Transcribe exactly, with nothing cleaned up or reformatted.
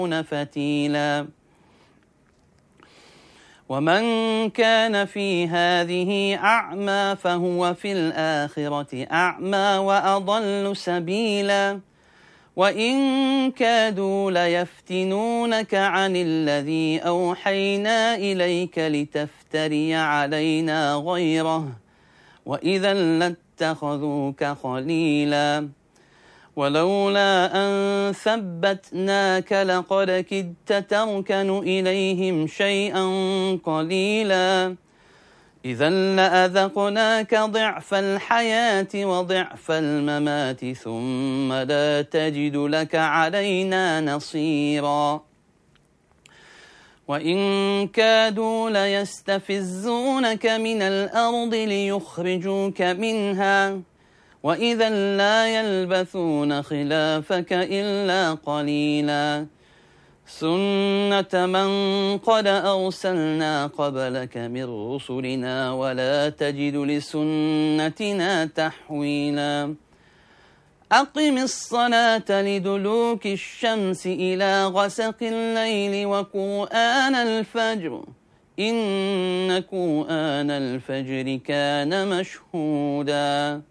فتيلا. ومن كان في هذه أعمى فهو في الآخرة أعمى وأضل سبيلا. وإن كادوا ليفتنونك عن الذي أوحينا إليك لتفتري علينا غيره وإذا لاتخذوك خليلا. ولولا أن ثبتناك لقد كدت تركن إليهم شيئا قليلا. إذا لأذقناك ضعف الحياة وضعف الممات ثم لا تجد لك علينا نصيرا. وإن كادوا ليستفزونك من الأرض ليخرجوك منها وإذا لا يلبثون خلافك إلا قليلا. سنة من قد أرسلنا قبلك من رسلنا ولا تجد لسنتنا تحويلا. أقم الصلاة لدلوك الشمس إلى غسق الليل وقرآن الفجر إن قرآن الفجر كان مشهودا.